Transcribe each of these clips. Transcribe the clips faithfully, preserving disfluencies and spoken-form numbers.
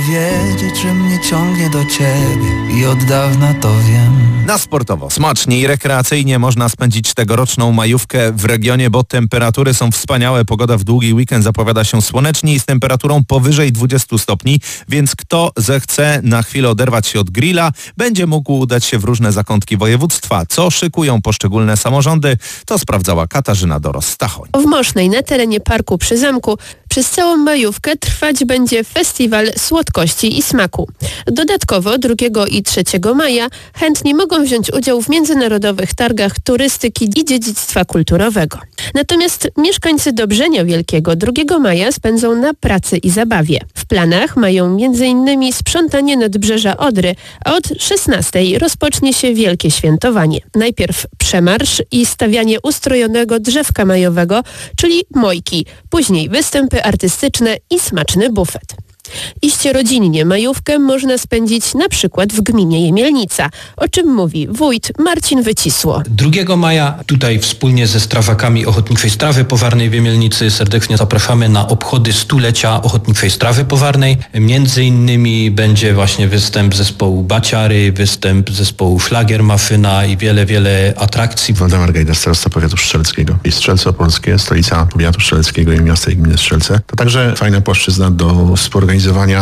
powiedzieć, że mnie ciągnie do ciebie i od dawna to wiem. Na sportowo, smacznie i rekreacyjnie można spędzić tegoroczną majówkę w regionie, bo temperatury są wspaniałe. Pogoda w długi weekend zapowiada się słonecznie i z temperaturą powyżej dwudziestu stopni, więc kto zechce na chwilę oderwać się od grilla, będzie mógł udać się w różne zakątki województwa. Co szykują poszczególne samorządy, to sprawdzała Katarzyna Doros-Stachoń. W Mosznej na terenie parku przy zamku przez całą majówkę trwać będzie festiwal słodkości i smaku. Dodatkowo drugiego i trzeciego maja chętni mogą wziąć udział w międzynarodowych targach turystyki i dziedzictwa kulturowego. Natomiast mieszkańcy Dobrzenia Wielkiego drugiego maja spędzą na pracy i zabawie. W planach mają między innymi sprzątanie nadbrzeża Odry, a od szesnastej rozpocznie się wielkie świętowanie. Najpierw przemarsz i stawianie ustrojonego drzewka majowego, czyli mojki, później występy artystyczne i smaczny bufet. Iście rodzinnie majówkę można spędzić na przykład w gminie Jemielnica, o czym mówi wójt Marcin Wycisło. drugiego maja tutaj wspólnie ze strawakami Ochotniczej Strawy Powarnej w Jemielnicy serdecznie zapraszamy na obchody stulecia Ochotniczej Strawy Powarnej. Między innymi będzie właśnie występ zespołu Baciary, występ zespołu Szlagier-Maszyna i wiele, wiele atrakcji. Waldemar Gajdar, starosta powiatu strzeleckiego i Strzelce Opolskie, stolica powiatu strzeleckiego i miasta i gminy Strzelce. To także fajna płaszczyzna do współorganizowania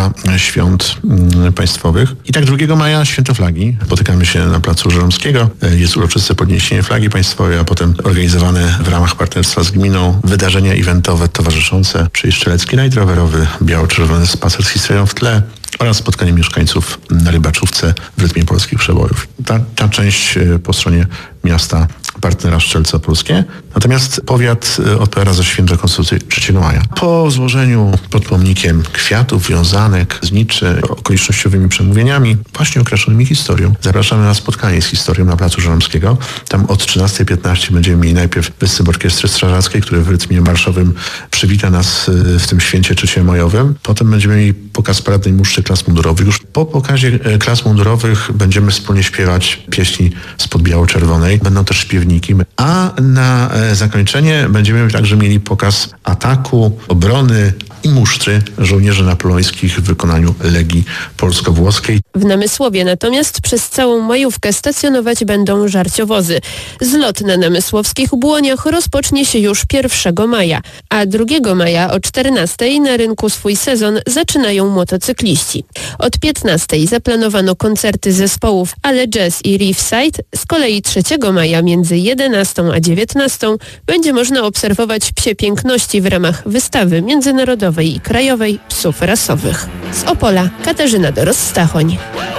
świąt mm, państwowych. I tak drugiego maja święto flagi. Spotykamy się na placu Żeromskiego. Jest uroczyste podniesienie flagi państwowej, a potem organizowane w ramach partnerstwa z gminą wydarzenia eventowe towarzyszące, czyli Strzelecki Rajd Rowerowy, biało-czerwony spacer z historią w tle oraz spotkanie mieszkańców na Rybaczówce w rytmie polskich przebojów. Ta, ta część po stronie miasta partnera Strzelce Opolskie. Natomiast powiat odpowiada za święto Konstytucji trzeciego maja. Po złożeniu pod pomnikiem kwiatów, wiązanek, zniczy, okolicznościowymi przemówieniami, właśnie określonymi historią, zapraszamy na spotkanie z historią na placu Żeromskiego. Tam od trzynastej piętnaście będziemy mieli najpierw występ Orkiestry Strażackiej, który w rytmie marszowym przywita nas w tym święcie trzeciomajowym. Potem będziemy mieli pokaz paradnej muszczy klas mundurowych. Już po pokazie klas mundurowych będziemy wspólnie śpiewać pieśni spod biało-czerwonej. Będą też śpiewniki. A na zakończenie będziemy także mieli pokaz ataku, obrony i musztry żołnierzy napoleońskich w wykonaniu Legii Polsko-Włoskiej. W Namysłowie natomiast przez całą majówkę stacjonować będą żarciowozy. Zlot na namysłowskich błoniach rozpocznie się już pierwszego maja, a drugiego maja o czternastej na rynku swój sezon zaczynają motocykliści. Od piętnastej zaplanowano koncerty zespołów Ale Jazz i Riffside, z kolei trzeciego maja między jedenastą a dziewiętnastą będzie można obserwować psie piękności w ramach wystawy międzynarodowej i krajowej psów rasowych. Z Opola Katarzyna Doros-Stachoń.